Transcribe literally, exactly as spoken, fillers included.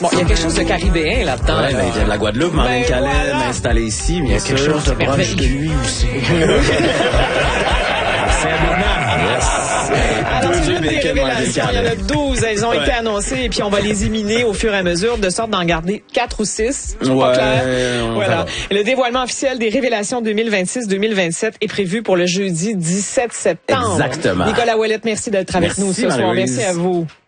Bon, il y a quelque chose de caribéen là-dedans. Ouais, là. ben, il y a de la Guadeloupe, mais en Ben, Calais, voilà. installé ici, Il y a quelque chose de proche de lui aussi. Alors, c'est Deux une des bacon, révélations. Il y en a bacon. douze. Elles ont Ouais. été annoncées et puis on va les éliminer au fur et à mesure de sorte d'en garder quatre ou six. C'est pas Ouais, clair. on Voilà. verra. Et le dévoilement officiel des révélations deux mille vingt-six deux mille vingt-sept est prévu pour le jeudi dix-sept septembre. Exactement. Nicolas Ouellette, merci d'être avec Merci, nous ce soir. Marie-Louise. Merci à vous.